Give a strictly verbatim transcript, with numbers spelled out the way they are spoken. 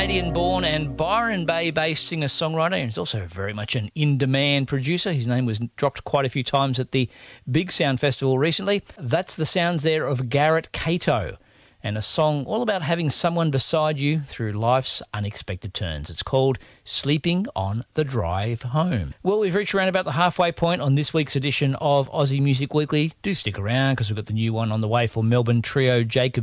Canadian-born and Byron Bay-based singer-songwriter, and he's also very much an in-demand producer. His name was dropped quite a few times at the Big Sound Festival recently. That's the sounds there of Garrett Cato, and a song all about having someone beside you through life's unexpected turns. It's called Sleeping on the Drive Home. Well, we've reached around about the halfway point on this week's edition of Aussie Music Weekly. Do stick around because we've got the new one on the way for Melbourne trio Jacob